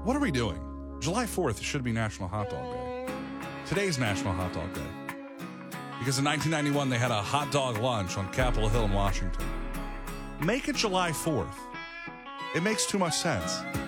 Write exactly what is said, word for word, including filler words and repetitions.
What are we doing? July fourth should be National Hot Dog Day. Today's National Hot Dog Day. Because in nineteen ninety-one, they had a hot dog lunch on Capitol Hill in Washington. Make it July fourth. It makes too much sense.